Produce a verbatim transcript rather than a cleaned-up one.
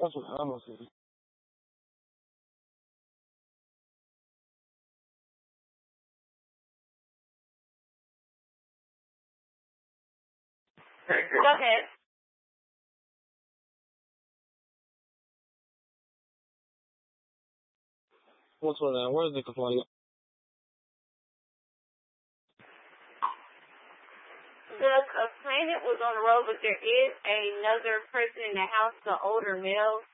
That's what I'm gonna say. Go ahead. What's what? Uh, where's the complaint? The complainant was on the road, but there is another person in the house, the older male.